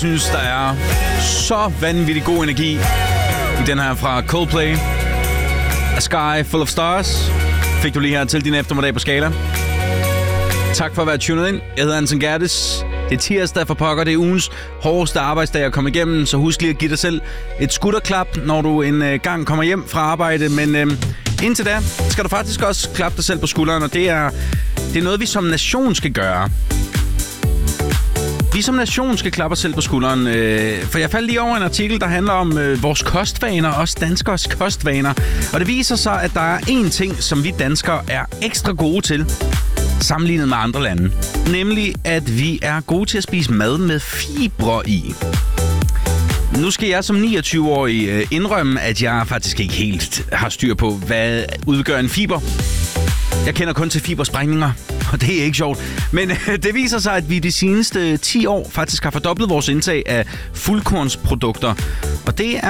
synes, der er så vanvittig god energi i den her fra Coldplay. A Sky Full of Stars fik du lige her til din eftermiddag på Skala. Tak for at være tunet ind. Jeg hedder Anton Gerdes. Det er tirsdag for pokker. Det er ugens hårdeste arbejdsdag at komme igennem, så husk lige at give dig selv et skutterklap, når du en gang kommer hjem fra arbejde. Men indtil da skal du faktisk også klappe dig selv på skulderen, og det er noget, vi som nation skal gøre. Vi som nation skal klappe os selv på skulderen, for jeg faldt lige over en artikel, der handler om vores kostvaner, også danskers kostvaner. Og det viser sig, at der er én ting, som vi danskere er ekstra gode til, sammenlignet med andre lande. Nemlig, at vi er gode til at spise mad med fibre i. Nu skal jeg som 29-årig indrømme, at jeg faktisk ikke helt har styr på, hvad udgør en fiber. Jeg kender kun til fibersprængninger, og det er ikke sjovt. Men det viser sig, at vi de seneste 10 år faktisk har fordoblet vores indtag af fuldkornsprodukter. Og det er